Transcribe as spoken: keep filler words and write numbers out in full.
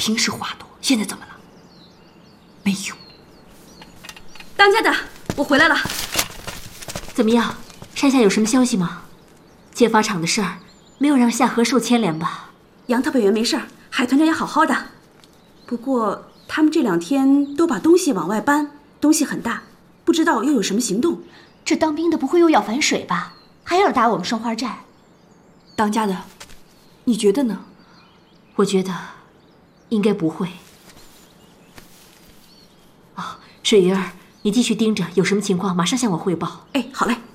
平时话多，现在怎么了？没用。 当家的，我回来了。 怎么样，山下有什么消息吗？揭发厂的事儿，没有让夏荷受牵连吧？ 杨特派员没事儿，海团长也好好的。不过他们这两天都把东西往外搬，东西很大，不知道又有什么行动。 这当兵的不会又要反水吧？还要打我们双花寨？ 当家的，你觉得呢？我觉得应该不会。啊，水鱼儿，你继续盯着，有什么情况马上向我汇报。 哎，好嘞。